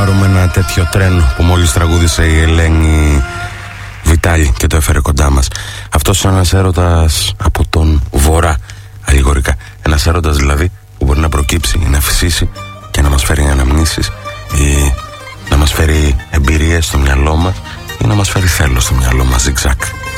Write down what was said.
αφιερώνουμε ένα τέτοιο τρένο που μόλις τραγούδισε η Ελένη Βιτάλη και το έφερε κοντά μας. Αυτός ένας έρωτας από τον βορρά, αλληγορικά. Ένας έρωτας δηλαδή που μπορεί να προκύψει, να φυσήσει και να μας φέρει αναμνήσεις ή να μας φέρει εμπειρίες στο μυαλό μας ή να μας φέρει θέλω στο μυαλό μας, ζιγζάκ.